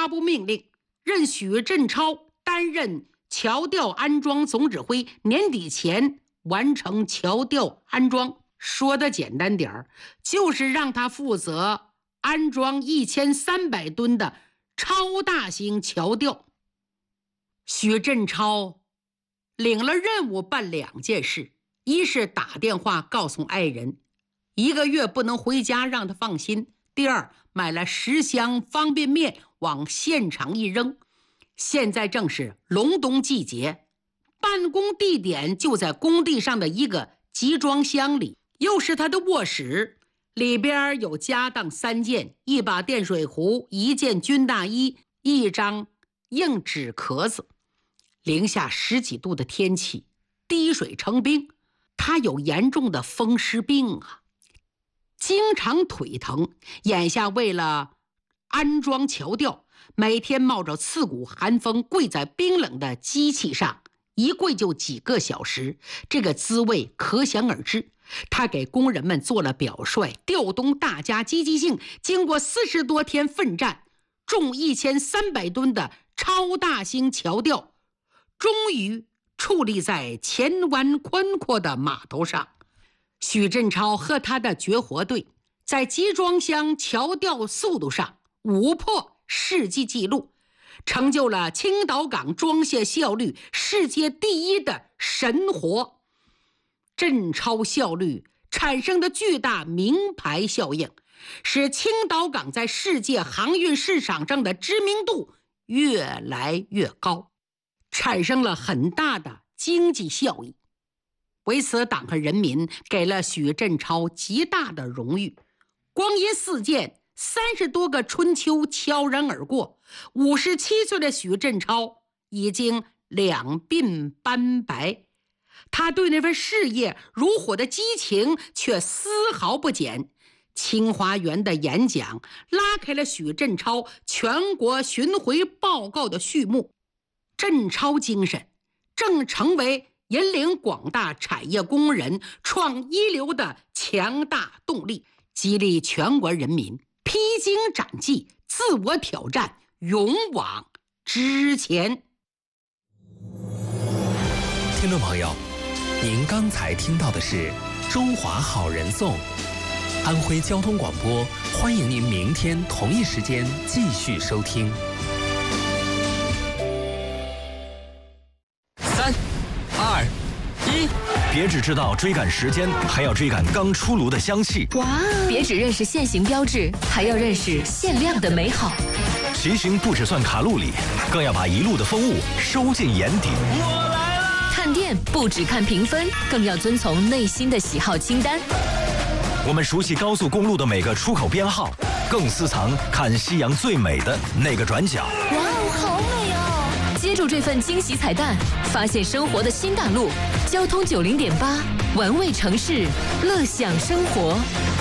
发布命令，任许振超担任桥吊安装总指挥，年底前完成桥吊安装。说的简单点儿，就是让他负责安装1300吨的超大型桥吊。许振超领了任务办2件事，一是打电话告诉爱人1个月不能回家，让他放心；第二，买了10箱方便面往现场一扔。现在正是隆冬季节，办公地点就在工地上的一个集装箱里，又是他的卧室，里边有家当3件，1把电水壶，1件军大衣，1张硬纸壳子。零下10几度的天气，滴水成冰，他有严重的风湿病啊，经常腿疼。眼下为了安装桥吊，每天冒着刺骨寒风，跪在冰冷的机器上，一跪就几个小时，这个滋味可想而知。他给工人们做了表率，调动大家积极性，经过40多天奋战，重1300吨的超大型桥吊终于矗立在前湾宽阔的码头上。许振超和他的绝活队在集装箱桥吊速度上5破世纪纪录，成就了青岛港装卸效率世界第1的神活。振超效率产生的巨大名牌效应，使青岛港在世界航运市场上的知名度越来越高，产生了很大的经济效益。为此，党和人民给了许振超极大的荣誉。光阴似箭，30多个春秋悄然而过，57岁的许振超已经2鬓斑白，他对那份事业如火的激情却丝毫不减。清华园的演讲拉开了许振超全国巡回报告的序幕。振超精神正成为引领广大产业工人创一流的强大动力，激励全国人民披荆斩棘，自我挑战，勇往直前。 听众朋友，您刚才听到的是《中华好人颂》，安徽交通广播，欢迎您明天同一时间继续收听。 3、2、1， 别只知道追赶时间，还要追赶刚出炉的香气。 哇！别只认识限行标志，还要认识限量的美好。 骑行不只算卡路里，更要把一路的风物收进眼底。 我来了！ 看店不只看评分，更要遵从内心的喜好清单。 我们熟悉高速公路的每个出口编号，更私藏看夕阳最美的那个转角。 哇哦，好美哦！接住这份惊喜彩蛋，发现生活的新大陆。交通90.8，玩味城市，乐享生活。